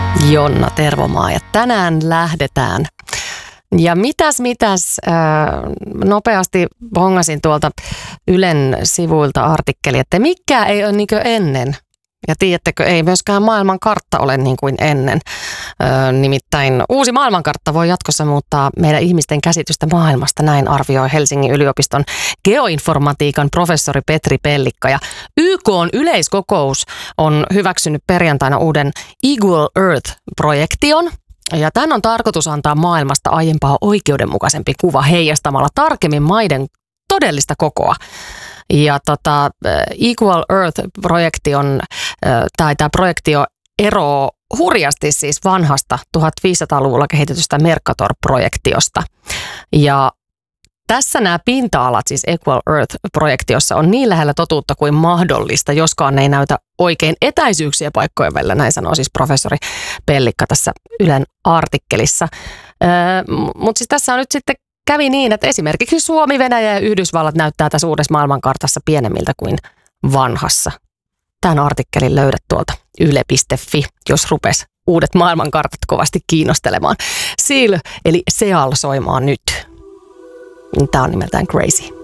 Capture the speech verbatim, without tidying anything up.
Jonna Tervomaa ja tänään lähdetään. Ja mitäs mitäs, äh, nopeasti bongasin tuolta Ylen sivuilta artikkeli, että mikään ei ole niin kuin ennen. Ja tiedättekö, ei myöskään maailmankartta ole niin kuin ennen. Öö, nimittäin uusi maailmankartta voi jatkossa muuttaa meidän ihmisten käsitystä maailmasta, näin arvioi Helsingin yliopiston geoinformatiikan professori Petri Pellikka. Ja Y K:n yleiskokous on hyväksynyt perjantaina uuden Equal Earth-projektion. Ja tämän on tarkoitus antaa maailmasta aiempaa oikeudenmukaisempi kuva heijastamalla tarkemmin maiden todellista kokoa. Ja tota, Equal Earth-projekti on, tai tämä projekti eroaa hurjasti siis vanhasta tuhatviisisataaluvulla kehitetystä Mercator-projektiosta. Ja tässä nämä pinta-alat, siis Equal Earth-projektiossa, on niin lähellä totuutta kuin mahdollista, joskaan ne ei näytä oikein etäisyyksiä paikkojen välillä, näin sanoo siis professori Pellikka tässä Ylen artikkelissa. Öö, Mutta siis tässä on nyt sitten kävi niin, että esimerkiksi Suomi, Venäjä ja Yhdysvallat näyttää tässä uudessa maailmankartassa pienemmiltä kuin vanhassa. Tämän artikkelin löydät tuolta yle piste fi, jos rupes uudet maailmankartat kovasti kiinnostelemaan. Seal eli Seal soimaan nyt. Tämä on nimeltään Crazy.